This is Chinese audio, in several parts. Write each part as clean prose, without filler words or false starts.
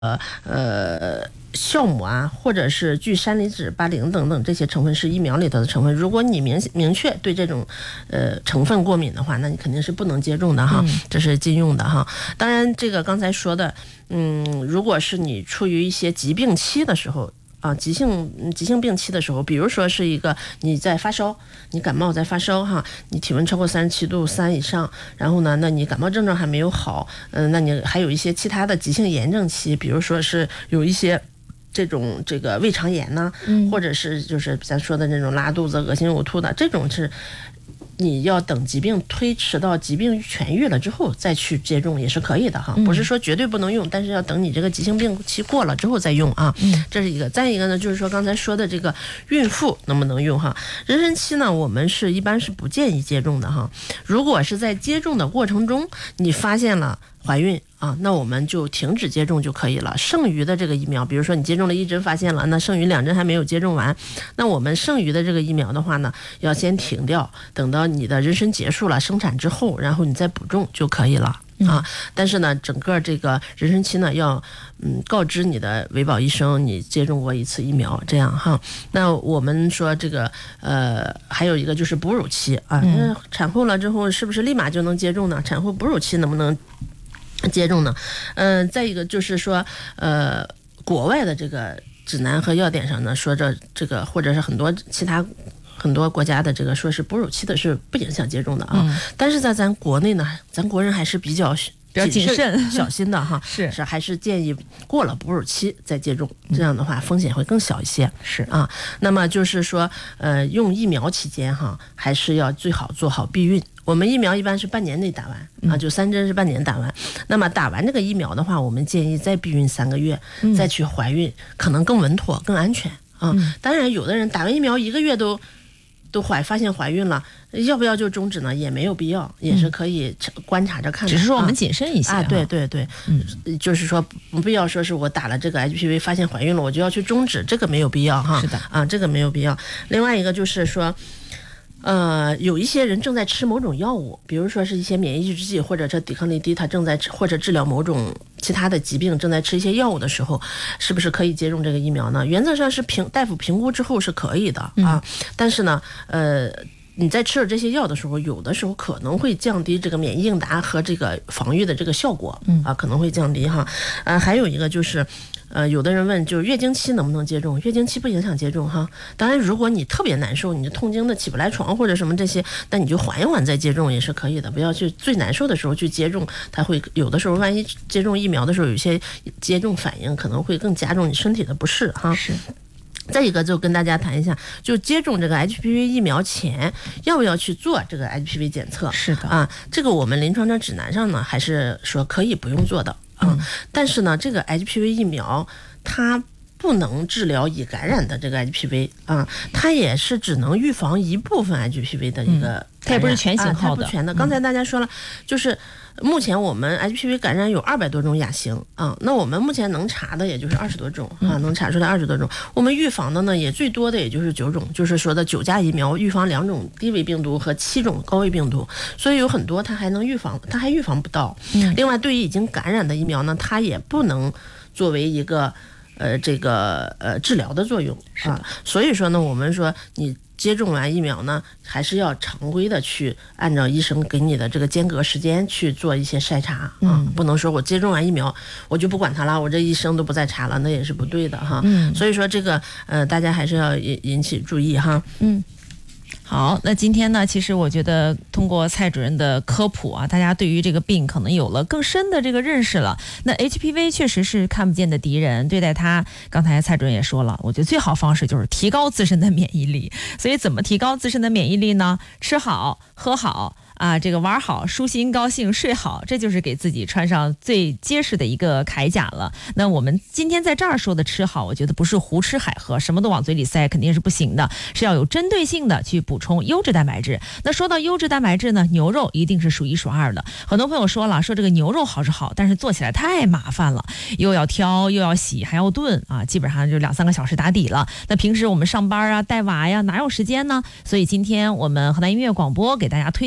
酵母啊，或者是聚山梨酯、巴林等等这些成分是疫苗里头的成分。如果你明确对这种成分过敏的话，那你肯定是不能接种的哈，这是禁用的哈。当然，这个刚才说的，如果是你处于一些疾病期的时候。急性病期的时候，比如说是一个你在发烧，你感冒在发烧哈，你体温超过37.3度以上，然后呢，那你感冒症状还没有好，那你还有一些其他的急性炎症期，比如说是有一些这个胃肠炎呢，或者是就是咱说的那种拉肚子、恶心呕吐的，这种是。你要等疾病推迟到疾病痊愈了之后再去接种也是可以的哈，不是说绝对不能用，但是要等你这个急性病期过了之后再用啊。这是一个。再一个呢，就是说刚才说的这个孕妇能不能用哈？妊娠期呢，我们一般是不建议接种的哈。如果是在接种的过程中你发现了怀孕啊，那我们就停止接种就可以了。剩余的这个疫苗，比如说你接种了1针发现了，那剩余2针还没有接种完，那我们剩余的这个疫苗的话呢，要先停掉，等到你的妊娠结束了、生产之后，然后你再补种就可以了啊。但是呢，整个这个妊娠期呢，要告知你的维保医生你接种过1次疫苗，这样哈。那我们说这个还有一个就是哺乳期啊，那产后了之后是不是立马就能接种呢？产后哺乳期能不能接种呢？再一个就是说，国外的这个指南和药典上呢，说这个或者是很多国家的这个说是哺乳期的是不影响接种的啊。但是在咱国内呢，咱国人还是比较谨慎、 小心的哈，是还是建议过了哺乳期再接种，这样的话风险会更小一些。 是啊，那么就是说，用疫苗期间哈，还是要最好做好避孕。我们疫苗一般是半年内打完啊，就3针是半年打完。那么打完这个疫苗的话，我们建议再避孕3个月，再去怀孕，可能更稳妥、更安全啊。当然，有的人打完疫苗1个月都发现怀孕了，要不要就终止呢？也没有必要，也是可以观察着看的。 只是说我们谨慎一些啊。对对对，就是说不必要说是我打了这个 HPV 发现怀孕了，我就要去终止，这个没有必要哈。 是的啊，这个没有必要。另外一个就是说。有一些人正在吃某种药物，比如说是一些免疫抑制剂，或者是抵抗力低，他正在吃或者治疗某种其他的疾病，正在吃一些药物的时候，是不是可以接种这个疫苗呢？原则上是大夫评估之后是可以的啊，但是呢，你在吃了这些药的时候，有的时候可能会降低这个免疫应答和这个防御的这个效果，可能会降低哈。还有一个就是。有的人问，就是月经期能不能接种？月经期不影响接种哈。当然，如果你特别难受，你痛经的起不来床或者什么这些，那你就缓一缓再接种也是可以的。不要去最难受的时候去接种，它会有的时候万一接种疫苗的时候有些接种反应，可能会更加重你身体的不适哈。 是。 再一个就跟大家谈一下，就接种这个 HPV 疫苗前要不要去做这个 HPV 检测？ 是的啊，这个我们临床的指南上呢，还是说可以不用做的。但是呢，这个 HPV 疫苗它不能治疗已感染的这个 HPV 啊，它也是只能预防一部分 HPV 的一个， 它也不是全型号的， 它不全的。刚才大家说了，就是目前我们 HPV 感染有200多种亚型啊，那我们目前能查的也就是20多种啊，能查出来20多种。我们预防的呢，也最多的也就是9种，就是说的9价疫苗预防2种低危病毒和7种高危病毒，所以有很多它还能预防，它还预防不到。另外，对于已经感染的疫苗呢，它也不能作为一个治疗的作用啊。所以说呢，我们说你接种完疫苗呢，还是要常规的去按照医生给你的这个间隔时间去做一些筛查啊，不能说我接种完疫苗我就不管它了，我这一生都不再查了，那也是不对的哈。所以说这个大家还是要引起注意哈。 好，那今天呢，其实我觉得通过蔡主任的科普啊，大家对于这个病可能有了更深的这个认识了。那 HPV 确实是看不见的敌人，对待它，刚才蔡主任也说了，我觉得最好方式就是提高自身的免疫力。所以怎么提高自身的免疫力呢？吃好，喝好。这个玩好，舒心高兴，睡好，这就是给自己穿上最结实的一个铠甲了。那我们今天在这儿说的吃好，我觉得不是胡吃海喝，什么都往嘴里塞，肯定是不行的，是要有针对性的去补充优质蛋白质。那说到优质蛋白质呢，牛肉一定是数1数2的。很多朋友说了，说这个牛肉好是好，但是做起来太麻烦了，又要挑，又要洗，还要炖啊，基本上就2-3个小时打底了。那平时我们上班啊，带娃呀，哪有时间呢？所以今天我们河南音乐广播给大家推荐一款我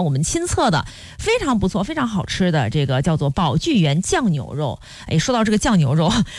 我们亲测的非常不错、非常好吃的这个叫做宝聚源酱牛肉。哎，说到这个酱牛肉，